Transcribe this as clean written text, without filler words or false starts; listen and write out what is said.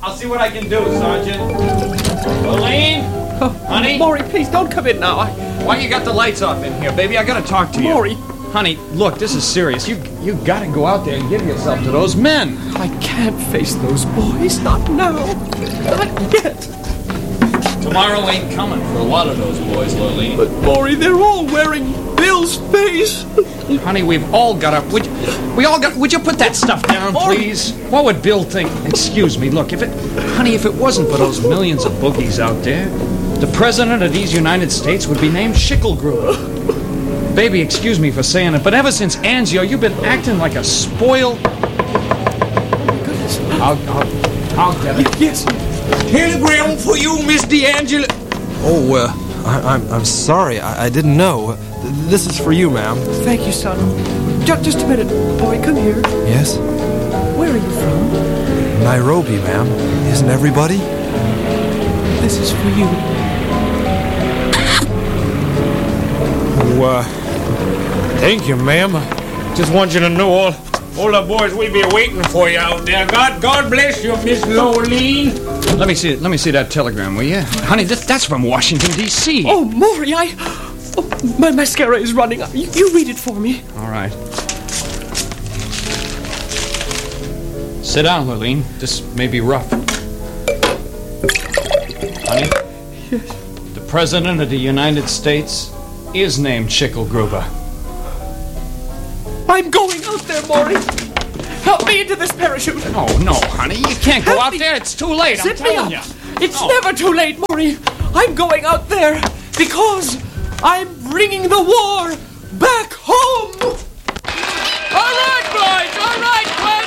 I'll see what I can do, Sergeant. Lorraine? Honey? Maury, please don't come in now. Why you got the lights off in here, baby? I gotta talk to you. Maury. Honey, look, this is serious. You gotta go out there and give yourself to those men. I can't face those boys. Not now. Not yet. Tomorrow ain't coming for a lot of those boys, Lurleen. But, Maury, they're all wearing Bill's face. Honey, we've all got to... Would you put that stuff down, please? What would Bill think? Excuse me, look, if it wasn't for those millions of boogies out there, the president of these United States would be named Schicklgruber. Baby, excuse me for saying it, but ever since Anzio, you've been acting like a spoiled... Oh, my goodness. I'll get it. Yes. Telegram for you, Miss D'Angelo. Oh, I'm sorry. I didn't know. This is for you, ma'am. Thank you, son. Just a minute. Boy, come here. Yes? Where are you from? Nairobi, ma'am. Isn't everybody? This is for you. Thank you, ma'am. Just want you to know all the boys we be waiting for you out there. God bless you, Miss Lurleen. Let me see that telegram, will you? Honey, that's from Washington, D.C. Oh, Maury, my mascara is running. You read it for me. All right. Sit down, Lurleen. This may be rough. Honey? Yes. The President of the United States is named Schicklgruber. I'm going out there, Maury. Help me into this parachute. Oh, no, honey. You can't go out there. It's too late. I'm telling you. It's never too late, Maury. I'm going out there because I'm bringing the war back home. All right, boys. All right,